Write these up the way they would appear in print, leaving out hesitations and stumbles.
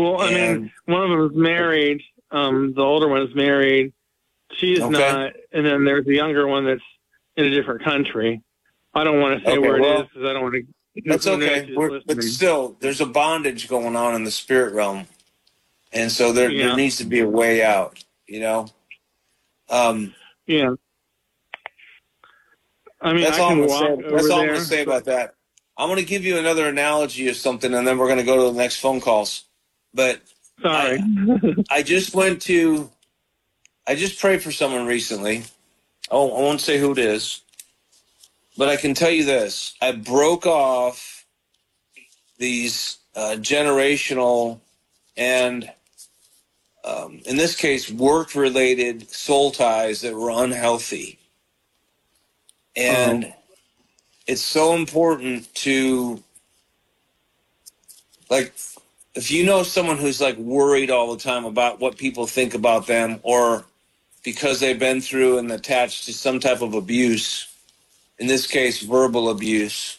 Well, I mean, one of them is married. The older one is married. She's not. And then there's the younger one that's in a different country. I don't want to say where it is because I don't want to. That's okay. But still, there's a bondage going on in the spirit realm. And so there needs to be a way out, you know? Yeah. I mean, that's I all can I'm walk gonna say. That's all I'm going to say about that. I'm going to give you another analogy of something, and then we're going to go to the next phone calls. But sorry, I just prayed for someone recently. Oh, I won't say who it is, but I can tell you this: I broke off these generational and, in this case, work-related soul ties that were unhealthy, and it's so important to, like, if you know someone who's like worried all the time about what people think about them, or because they've been through and attached to some type of abuse, in this case, verbal abuse,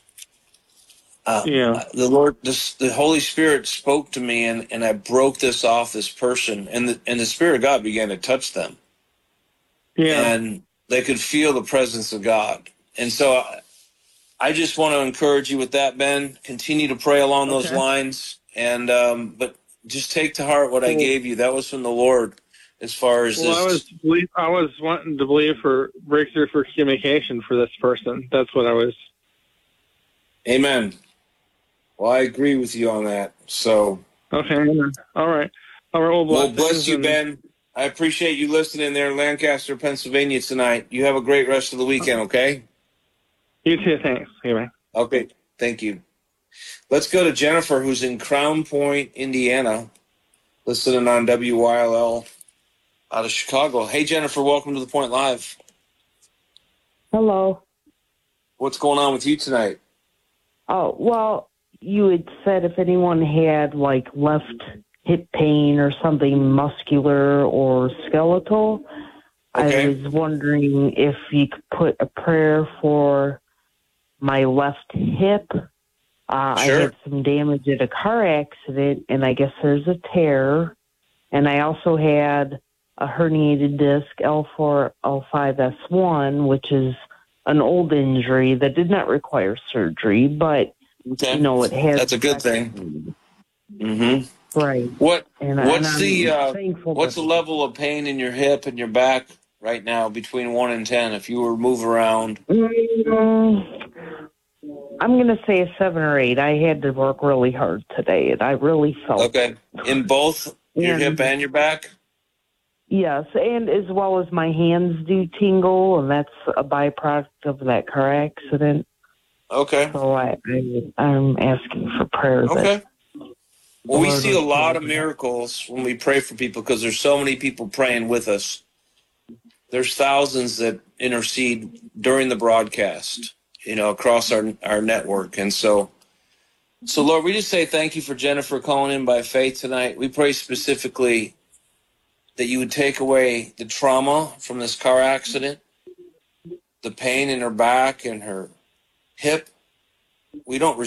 the Lord, the Holy Spirit spoke to me, and I broke this off this person, and the Spirit of God began to touch them. And they could feel the presence of God. And so I just want to encourage you with that, Ben. Continue to pray along those lines, and but just take to heart what I gave you. That was from the Lord, as far as this. I was wanting to believe for breakthrough for communication for this person. That's what I was. Amen. Well, I agree with you on that. So. Okay. All right. Well, bless you, Ben. I appreciate you listening there in Lancaster, Pennsylvania tonight. You have a great rest of the weekend. Okay. You too. Thanks. Anyway. Okay. Thank you. Let's go to Jennifer, who's in Crown Point, Indiana, listening on WYLL out of Chicago. Hey, Jennifer, welcome to The Point Live. Hello. What's going on with you tonight? Oh, well, you had said if anyone had, like, left hip pain or something muscular or skeletal, I was wondering if you could put a prayer for my left hip. I had some damage at a car accident, and I guess there's a tear. And I also had a herniated disc, L4, L5, S1, which is an old injury that did not require surgery, but, you know, it has... That's a good thing. Mm-hmm. Right. What's the level of pain in your hip and your back right now between 1 and 10 if you were to move around? I'm going to say a 7 or 8. I had to work really hard today, and I really felt it. In both your hip and your back? Yes, and as well as my hands do tingle, and that's a byproduct of that car accident. Okay. So I'm asking for prayer. Okay. Well, we see a lot of miracles when we pray for people because there's so many people praying with us. There's thousands that intercede during the broadcast, you know, across our network. And so Lord, we just say thank you for Jennifer calling in by faith tonight. We pray specifically that you would take away the trauma from this car accident, the pain in her back and her hip. We don't